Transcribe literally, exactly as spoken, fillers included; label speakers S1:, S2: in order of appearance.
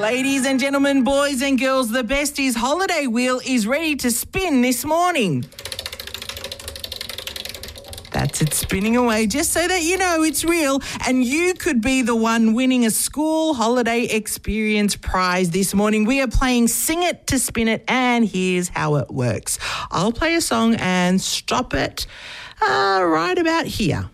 S1: Ladies and gentlemen, boys and girls, the Besties holiday wheel is ready to spin this morning. That's it spinning away, just so that you know it's real and you could be the one winning a school holiday experience prize this morning. We are playing Sing It to Spin It, and here's how it works. I'll play a song and stop it uh, right about here.